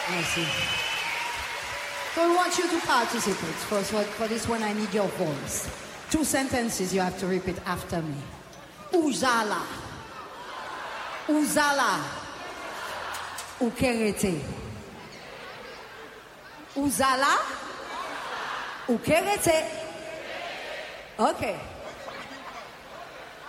I see. So I want you to participate. For this one, I need your voice. 2 sentences you have to repeat after me. Uzala. Uzala. Ukerete. Uzala. Ukerete. Okay.